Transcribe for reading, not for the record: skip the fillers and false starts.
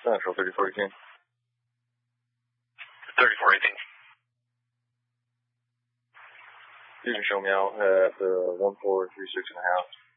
Central 3418. 3418. You can show me out at 1436 and a half.